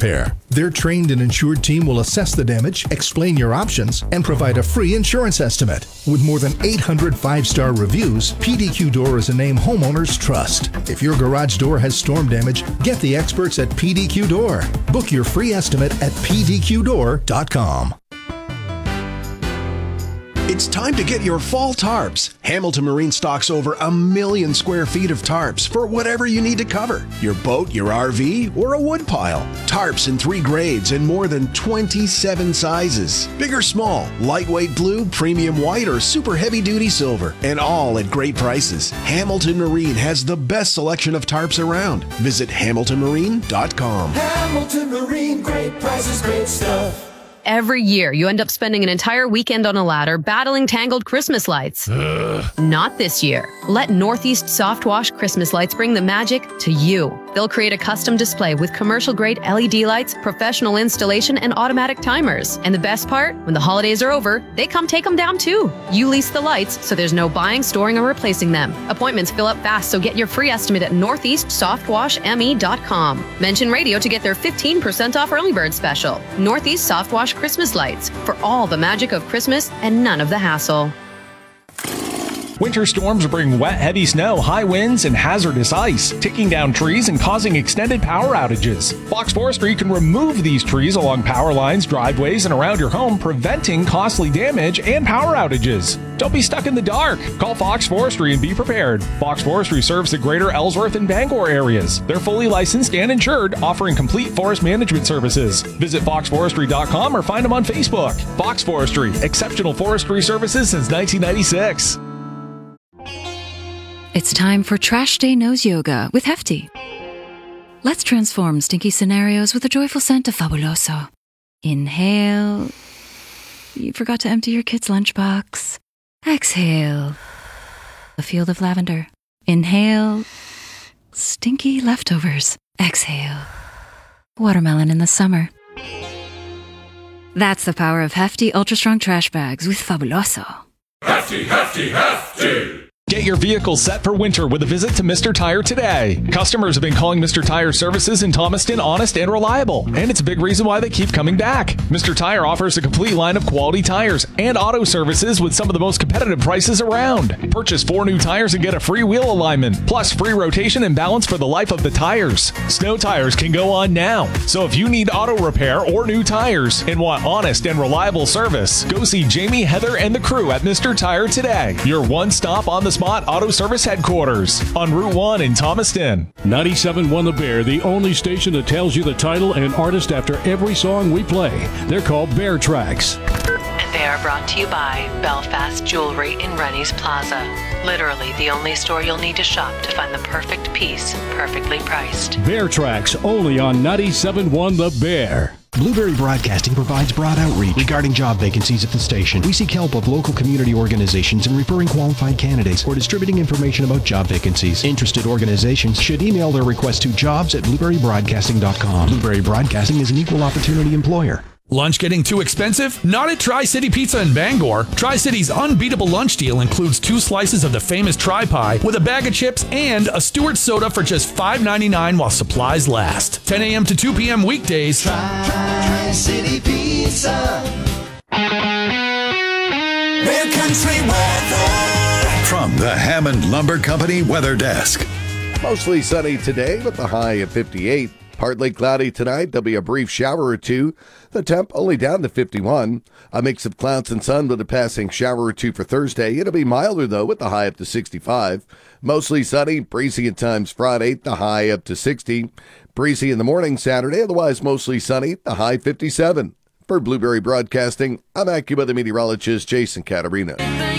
repair. Their trained and insured team will assess the damage, explain your options, and provide a free insurance estimate. With more than 800 5-star reviews, PDQ Door is a name homeowners trust. If your garage door has storm damage, get the experts at PDQ Door. Book your free estimate at pdqdoor.com. It's time to get your fall tarps. Hamilton Marine stocks over 1 million square feet of tarps for whatever you need to cover. Your boat, your RV, or a wood pile. Tarps in 3 grades and more than 27 sizes. Big or small, lightweight blue, premium white, or super heavy duty silver. And all at great prices. Hamilton Marine has the best selection of tarps around. Visit hamiltonmarine.com. Hamilton Marine, great prices, great stuff. Every year, you end up spending an entire weekend on a ladder battling tangled Christmas lights. Not this year. Let Northeast Soft Wash Christmas lights bring the magic to you. They'll create a custom display with commercial-grade LED lights, professional installation, and automatic timers. And the best part? When the holidays are over, they come take them down too. You lease the lights, so there's no buying, storing, or replacing them. Appointments fill up fast, so get your free estimate at northeastsoftwashme.com. Mention radio to get their 15% off early bird special. Northeast Soft Wash Christmas lights, for all the magic of Christmas and none of the hassle. Winter storms bring wet, heavy snow, high winds, and hazardous ice, taking down trees and causing extended power outages. Fox Forestry can remove these trees along power lines, driveways, and around your home, preventing costly damage and power outages. Don't be stuck in the dark. Call Fox Forestry and be prepared. Fox Forestry serves the greater Ellsworth and Bangor areas. They're fully licensed and insured, offering complete forest management services. Visit foxforestry.com or find them on Facebook. Fox Forestry, exceptional forestry services since 1996. It's time for Trash Day Nose Yoga with Hefty. Let's transform stinky scenarios with a joyful scent of Fabuloso. Inhale. You forgot to empty your kid's lunchbox. Exhale. A field of lavender. Inhale. Stinky leftovers. Exhale. Watermelon in the summer. That's the power of Hefty Ultra Strong Trash Bags with Fabuloso. Hefty, hefty, hefty! Get your vehicle set for winter with a visit to Mr. Tire today. Customers have been calling Mr. Tire services in Thomaston honest and reliable, and it's a big reason why they keep coming back. Mr. Tire offers a complete line of quality tires and auto services with some of the most competitive prices around. Purchase 4 new tires and get a free wheel alignment, plus free rotation and balance for the life of the tires. Snow tires can go on now, so if you need auto repair or new tires and want honest and reliable service, go see Jamie, Heather, and the crew at Mr. Tire today. Your one-stop on the spot auto service headquarters on Route 1 in Thomaston. 97.1 The Bear, the only station that tells you the title and artist after every song we play. They're called Bear Tracks. And they are brought to you by Belfast Jewelry in Rennie's Plaza. Literally the only store you'll need to shop to find the perfect piece, perfectly priced. Bear Tracks, only on 97.1 The Bear. Blueberry Broadcasting provides broad outreach regarding job vacancies at the station. We seek help of local community organizations in referring qualified candidates or distributing information about job vacancies. Interested organizations should email their request to jobs@blueberrybroadcasting.com. Blueberry Broadcasting is an equal opportunity employer. Lunch getting too expensive? Not at Tri-City Pizza in Bangor. Tri-City's unbeatable lunch deal includes 2 slices of the famous Tri-Pie with a bag of chips and a Stewart soda for just $5.99 while supplies last. 10 a.m. to 2 p.m. weekdays. Tri-City Pizza. Bear Country weather. From the Hammond Lumber Company Weather Desk. Mostly sunny today with the high of 58. Partly cloudy tonight. There'll be a brief shower or two. The temp only down to 51. A mix of clouds and sun with a passing shower or two for Thursday. It'll be milder, though, with the high up to 65. Mostly sunny, breezy at times Friday, the high up to 60. Breezy in the morning Saturday, otherwise mostly sunny, the high 57. For Blueberry Broadcasting, I'm AccuWeather meteorologist Jason Caterina.